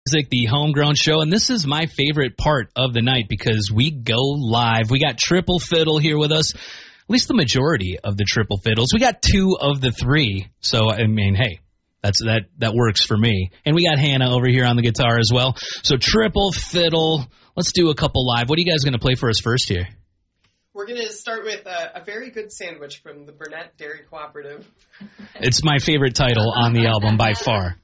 Music, the homegrown show, and this is my favorite part of the night because we go live. We got Triple Fiddle here with us, at least the majority of the Triple Fiddles. We got 2 of the 3, so I mean, hey, that works for me. And we got Hannah over here on the guitar as well. So Triple Fiddle, let's do a couple live. What are you guys going to play for us first here? We're going to start with a very good sandwich from the Burnett Dairy Cooperative. It's my favorite title on the album by far.